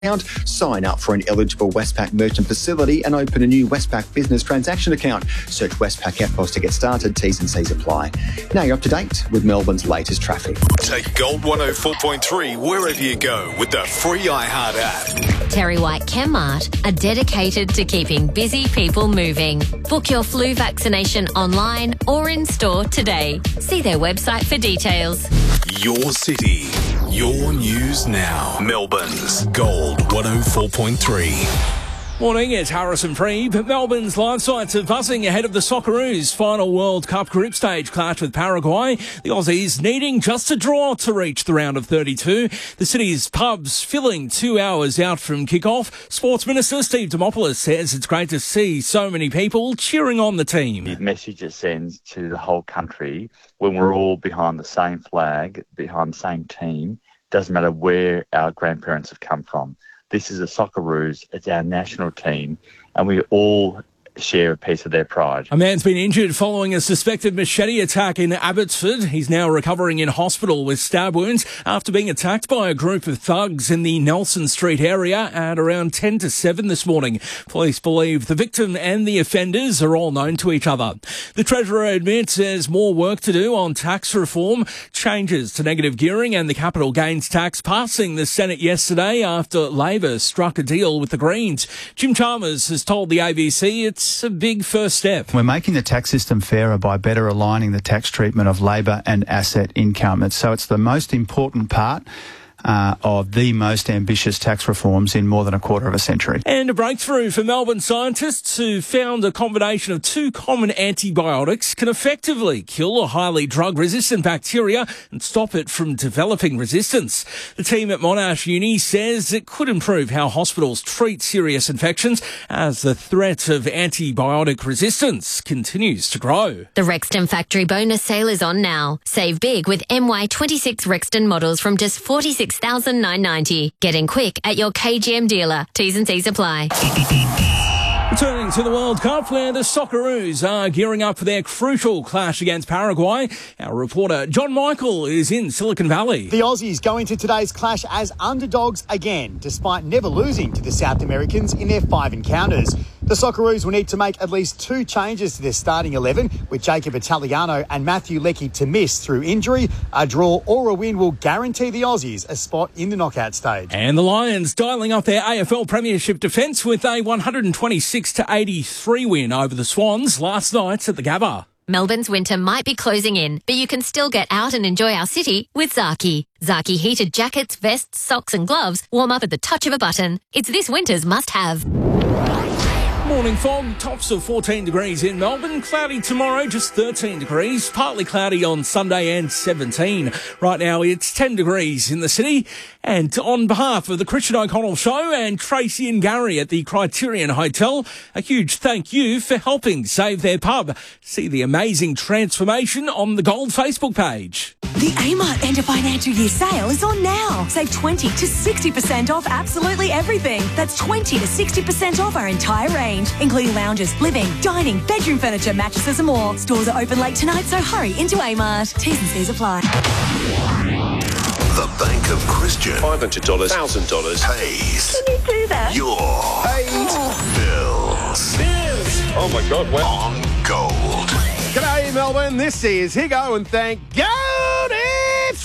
account, sign up for an eligible Westpac merchant facility and open a new Westpac business transaction account. Search Westpac EFTPOS to get started. T's and C's apply. Now you're up to date with Melbourne's latest traffic. Take Gold 104.3 wherever you go with the free iHeart app. Terry White Chemmart are dedicated to keeping busy people moving. Book your flu vaccination online or in store today. See their website for details. Your city, your news now. Melbourne's Gold 104.3. Morning, it's Harrison Freeb. Melbourne's live sites are buzzing ahead of the Socceroos' final World Cup group stage clash with Paraguay. The Aussies needing just a draw to reach the round of 32. The city's pubs filling 2 hours out from kick-off. Sports Minister Steve Dimopoulos says it's great to see so many people cheering on the team. The message it sends to the whole country when we're all behind the same flag, behind the same team, doesn't matter where our grandparents have come from. This is the Socceroos, it's our national team, and we all share a piece of their pride. A man's been injured following a suspected machete attack in Abbotsford. He's now recovering in hospital with stab wounds after being attacked by a group of thugs in the Nelson Street area at around 10 to 7 this morning. Police believe the victim and the offenders are all known to each other. The Treasurer admits there's more work to do on tax reform. Changes to negative gearing and the capital gains tax passing the Senate yesterday after Labor struck a deal with the Greens. Jim Chalmers has told the ABC it's a big first step. We're making the tax system fairer by better aligning the tax treatment of labour and asset income. So it's the most important part of the most ambitious tax reforms in more than a quarter of a century. And a breakthrough for Melbourne scientists who found a combination of two common antibiotics can effectively kill a highly drug-resistant bacteria and stop it from developing resistance. The team at Monash Uni says it could improve how hospitals treat serious infections as the threat of antibiotic resistance continues to grow. The Rexton Factory bonus sale is on now. Save big with MY26 Rexton models from just $46,990. Get in quick at your KGM dealer. T's and C's apply. Returning to the World Cup, where the Socceroos are gearing up for their crucial clash against Paraguay. Our reporter John Michael is in Silicon Valley. The Aussies go into today's clash as underdogs again, despite never losing to the South Americans in their 5 encounters. The Socceroos will need to make at least 2 changes to their starting 11, with Jacob Italiano and Matthew Leckie to miss through injury. A draw or a win will guarantee the Aussies a spot in the knockout stage. And the Lions dialling up their AFL Premiership defence with a 126-83 win over the Swans last night at the Gabba. Melbourne's winter might be closing in, but you can still get out and enjoy our city with Zaki. Zaki heated jackets, vests, socks and gloves warm up at the touch of a button. It's this winter's must-have. Morning fog, tops of 14 degrees in Melbourne. Cloudy tomorrow, just 13 degrees. Partly cloudy on Sunday and 17. Right now it's 10 degrees in the city. And on behalf of the Christian O'Connell Show and Tracy and Gary at the Criterion Hotel, a huge thank you for helping save their pub. See the amazing transformation on the Gold Facebook page. The Amart End of Financial Year sale is on now. Save 20 to 60% off absolutely everything. That's 20 to 60% off our entire range, including lounges, living, dining, bedroom furniture, mattresses and more. Stores are open late tonight, so hurry into Amart. T's and C's apply. The Bank of Christian. $500, $1,000 pays. Can you do that? Your bills. Oh my God, wow. On Gold. G'day, Melbourne. This is Higo, and thank God it's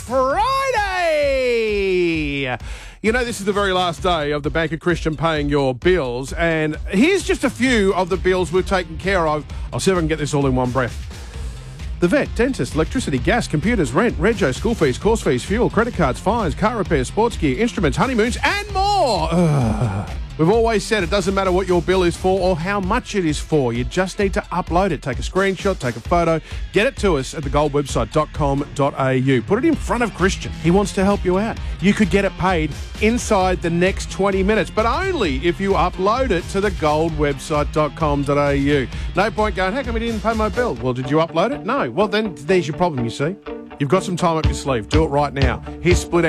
Friday. You know, this is the very last day of the Bank of Christian paying your bills, and here's just a few of the bills we've taken care of. I'll see if I can get this all in one breath. The vet, dentist, electricity, gas, computers, rent, rego, school fees, course fees, fuel, credit cards, fines, car repairs, sports gear, instruments, honeymoons, and more. We've always said it doesn't matter what your bill is for or how much it is for. You just need to upload it. Take a screenshot, take a photo, get it to us at thegoldwebsite.com.au. Put it in front of Christian. He wants to help you out. You could get it paid inside the next 20 minutes, but only if you upload it to thegoldwebsite.com.au. No point going, how come you didn't pay my bill? Well, did you upload it? No. Well, then there's your problem, you see. You've got some time up your sleeve. Do it right now. Here's Split